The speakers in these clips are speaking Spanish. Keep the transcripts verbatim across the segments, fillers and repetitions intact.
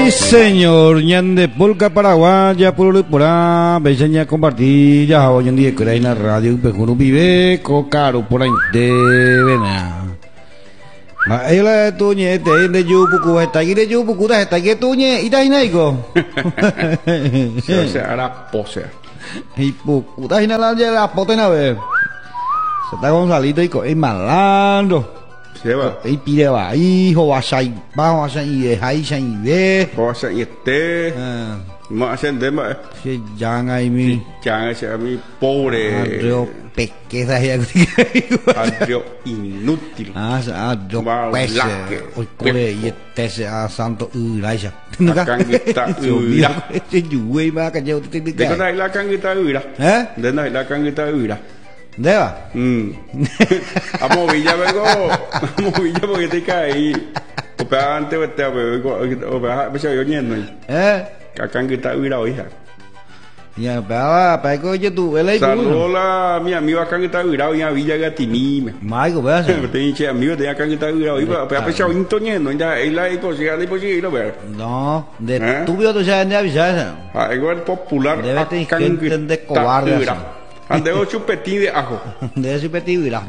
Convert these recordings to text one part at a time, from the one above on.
Señor, ñande polka paraguaya por pura beseña compartir ya hoy en día que hay en la radio pero vive co caro por ahí de vena. Ma ấy là tôi nhé để để du buku hay tại cái du buku đây tại cái tôi nhé ít đây này cô. Se se hará pose. Y buku đây là ya la pote na ve. Se está Gonzalito y co es malandro. Se va. Y pide va hijo va sai va va sai y hay sai ve. Va a este. Ma hacen de ma. Si jangan ini. Jangan se a mi pobre. Adrio pequeza ya. Adrio inútil. Ah, adrio pese. Oi kore y tese a santo uraisa. Akan kita ura. Si juwe ma ka jauh titik. De kata ila kan kita ura. Eh? De na ila kan kita ura. Deba. Mm. Amo Villa vengo. Amo Villa porque te caí. O pa antes te o pa pa yo ñeno. Eh? Akan kita ura hoy. Ya, pa pa ko je tu ele. Saludos a mi amigo acá que está virado en Villa Gatinime. Mai ko ba sa. Tem che amigo de acá que está virado. Iba pa pa chao intoñeno, ya él la ipo si ali po si lo ver. No, de tu vio tu ya ya avisa. Ah, igual popular acá que de cobarde. Ande o chupetín de ajo. De chupetín mira.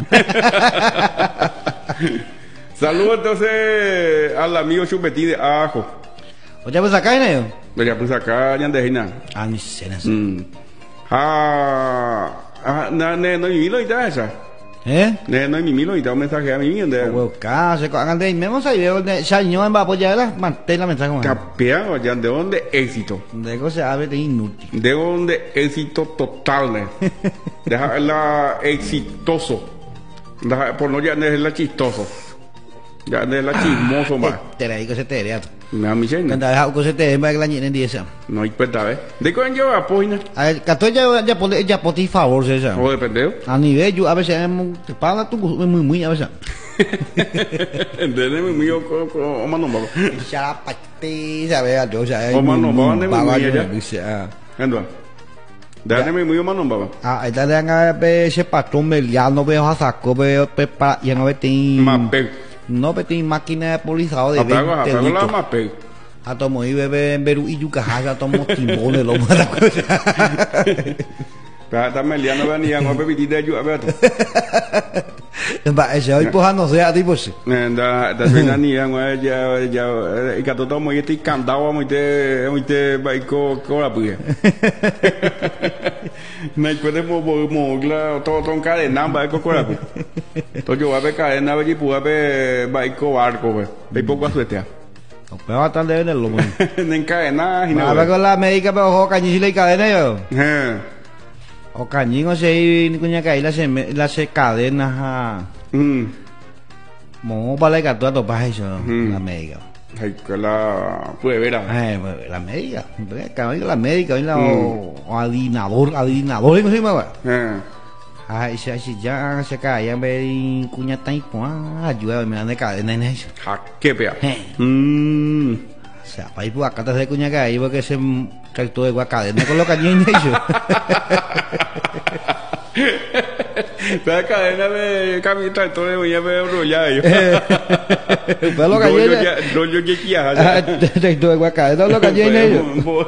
Saludos entonces al amigo chupetín de ajo. O ya pues acá en ello. Ya pues acá ya de hina. Ah, ni cenas. Mm. Ah, ah, na ne no mi lo ita esa. Eh? Ne no mi lo ita un mensaje a mí de. O ca se con ande mesmo sai veo de xaño en va apoyar la mantén la mensaje con. Capea, ya de dónde éxito. De cosa ave de inútil. De dónde éxito total. Deja la exitoso. Deja, por no ya no es la chistoso. Ya no es la chismoso más. Te la digo se te rea. Me da mi cena. Anda deja cosa te va que la ñene de esa. No hay cuenta, ¿ves? ¿De cuándo lleva apoyo? A ver, cato ya ya pone ya por ti favor se esa. O depende. A nivel yo a veces te paga tú muy muy a veces. Entendeme muy o o mano baba. Ya pati sabe yo ya. O mano baba ne muy ya. Dice ah. Ando. Dame muy o mano baba. Ah, esta de anga be se patrón meliano veo a saco veo pepa y no ve tin. Mape. No petín máquina de polizado de veinte litros. Apago la mape. A tomo y bebe en Perú y Yucaja, a tomo timbones, lo más la cosa. Pero está meliano venía con pepitita de ayuda, ¿verdad? Va, ese hoy pues no sea tipo sí. Da da suena ni ya ya ya y que todo muy estoy cantado muy te muy te baico con la puya. No puede mo mo la todo ton cadena baico con la puya. Todo yo va a ver cadena va y puede ver baico barco pues. Hay poco suerte. Pero va a estar de venderlo muy. En cadena y no. A ver con la médica pero ojo cañí le cadena yo. Eh. O cañín o se ni cuña caí la se la se cadena ha. Mm. Mo vale que tú topas eso la médica. Ay, que la puede ver. Eh, la médica, que la médica y la o adinador, adinador no sé más. Eh. Ay, si si ya se cae ve cuña tan pues ayuda me dan de cadena en eso. Ja, qué pea. Mm. O sea, para ir por acá te cuña que ahí porque se tractó de cadena con los cañones eso. La cadena de cambio tractor de voy a ver enrollada yo. Pero los cañones rollo que quieras. Tractor de cadena los cañones.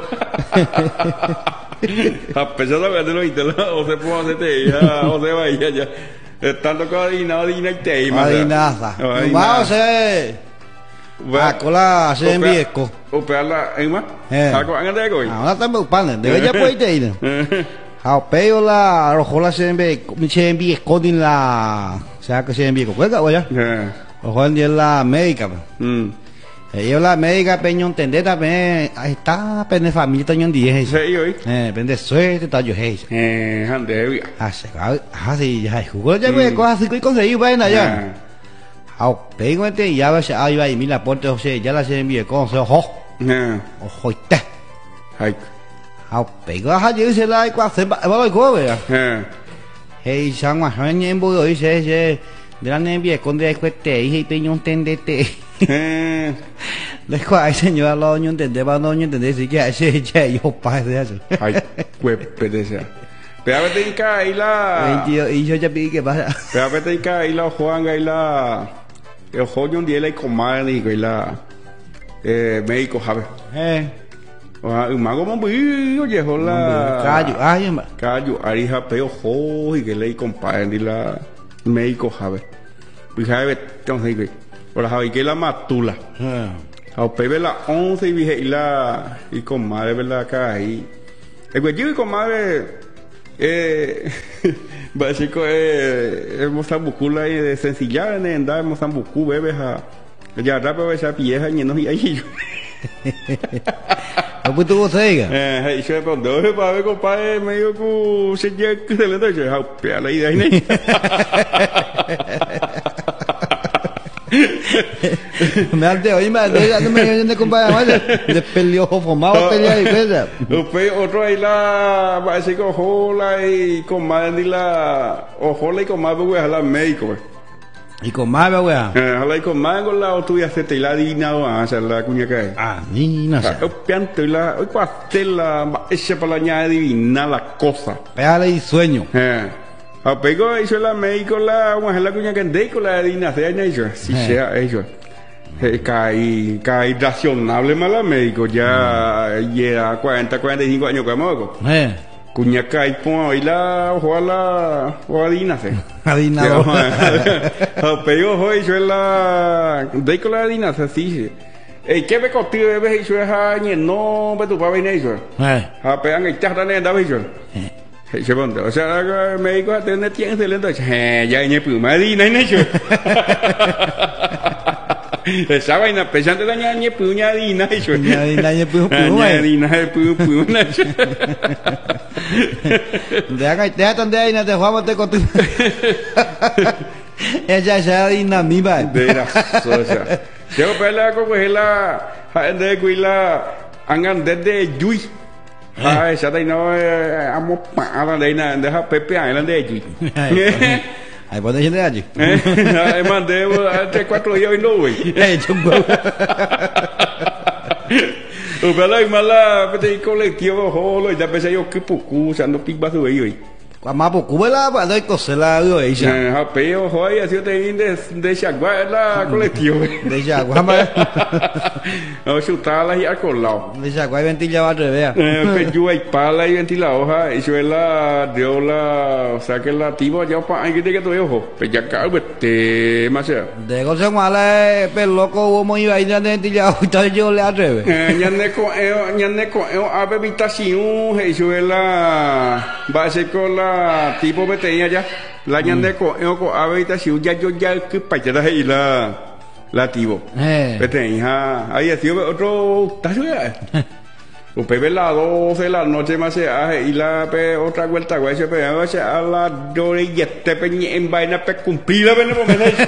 A pesar de que lo viste, o se puede hacer ya, o se va ya ya. Estando con adina, adina y te ima. Adinaza. Vamos a ser a cola se enviesco. O pearla, ¿en más? ¿A co anga de coi? Ahora estamos panes, debe ya puede ir. Ao peo la rojola se enviesco, se enviesco din la, o sea que se enviesco, ¿cuál ya? Ojo en la médica. Mm. Ella la médica peño entender también ahí está pende familia taño diez. Sí, hoy. Eh, pende suerte ta yo hey. Eh, ande. Ah, se va, ah sí, ya jugó ya me cosas así conseguí vaina ya. Ao pego este ya va ahí va y mira porte o sea, ya la se envió con se ojo. Eh. Ojo te. Ay. Ao pego ha yo se la qua se va lo co vea. Eh. Hey, sang ma han en bo hoy se se de la envié con de cuete y peño entendete. Eh. Después hay señora lo no entender va no entender si que ese ya yo pa de eso. Ay, cuepe de esa. Pero a veces cae la. Y yo y yo ya vi que pasa. Pero a veces cae la Juan y la el joyo un día la comadre y la eh, médico sabe. Eh. O mago mo bi oye hola. Cayo, ay, ma. Cayo, arija peo ho y que lei compadre ni la médico sabe. Pues sabe, entonces que por sabe que la matula. Eh. Ao pebe la once y vije y la y comadre verdad acá ahí. El güey y comadre eh básico eh el Mozambucú y de sencilla en andar Mozambucú bebes a ya rápido esa vieja y no y ahí. ¿Cómo tú vos diga? Eh, y yo cuando yo para ver compadre me dijo que se llega que se le da yo a pegar la idea ahí. Me halte hoy me de no me de compadre más de peliojo fumado pelea y pesa. Después otro ahí la va a decir que ojola y comadre ni la ojola y comadre güey a la médico. Y con más weá. Eh, ojalá y comadre con la otra ya se te la adivinado a hacer la cuña que. Ah, ni no sé. O pianto y la hoy cuaste la ese para la ña adivinar la cosa. Pégale y sueño. Eh. A pego hizo la médico la vamos a la cuña que de con la adivina se aña hizo. Si sea ellos. Eh, caí, caí racionable más la médico ya ya cuarenta cuarenta y cinco años que moco. Eh. Cuña caí pon hoy la ojalá o adivina se. Adinado. A pego hoy hizo la de con la adivina se sí. Eh, ¿qué me contigo bebé hizo esa ñe no me tu pa venir hizo. Eh. A pegan el chata ne da hizo. Se pone, o sea, el médico tiene tiempo de lento, eh, ya en el primer día, ¿no? Esa vaina, pensando en la ñe puña dina, eso. Ña dina ñe puña puña. Ña dina ñe puña puña. Deja que deja donde hay na te vamos te contigo. Ella ya dina mi va. De la sosa. Yo pela con la de cuila angan desde Yui. Ai, esa daí não é a mopada daí na da Pepe Island aí. Aí pode gente aí. Aí mandei até quatro dias e não foi. É, chumbo. O bela mala pede coletivo rolo e da pensei eu que pouco, já no pic bato aí aí. Qua mà bộ cú la bạn ơi có sẽ là rồi chứ. Ha peo hoi así te de de chagua la coletivo. De ya qua mà. O chutar la y colao. De ya qua ventila va rồi vea. Eh, peyu y pala y ventila hoja y suela dio la, o sea que la tibo ya pa ay que te que tu ojo, pe ya ca bete más sea. De có sẽ ngoài là pe loco wo mo iba ina ventila ta yo le arre. Eh, ñane ko eo, ñane ko eo ave habitación y suela va a ser con la tipo beteña ya. La ñane ko eo ko ave habitación ya yo ya que pa ya ahí la la tibo. Eh. Beteña, ahí ha sido otro, ¿está suya? O pepe la doce de la noche más se hace y la pe otra vuelta güey se pe a se a la dore y este pe en vaina pe cumplir la pena por menos.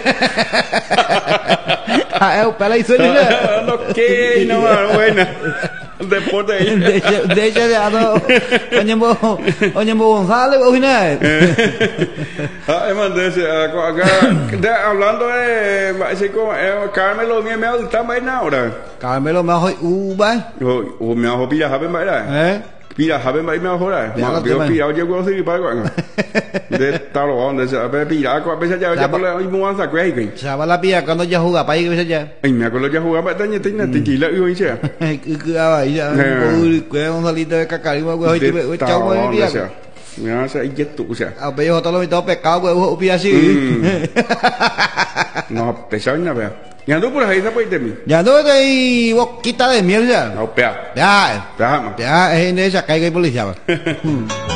Ah, eu pela isso ele. No que no buena. Deporte ahí. De hecho de ado oñe mo oñe mo González o final. Ah, mandé acá hablando de ese como Carmelo mi me está más ahora. Carmelo me hoy u ba. O me hago pilla habe mai Eh. Pira habe mai me ahora. Ma yo pira yo go sí para cuando. De tal o donde se ve pira con a veces ya ya por la y muan sa quei quei. Se va la pilla cuando ya juega para ahí que se ya. Ay me acuerdo ya jugaba taña taña tequila y hoy sea. Cứ cứ ahí ya. Uy, que un salito de cacarima güey hoy hoy chao güey pilla. Mira, se y tú sea. A ver yo todo lo todo pescado güey o pilla así. No, pesado na vea. Y ando por ahí después de mí. Ya no te boquita de miel ya. No, pea. Ya. Pea, man. Ya, es en esa caiga y policía.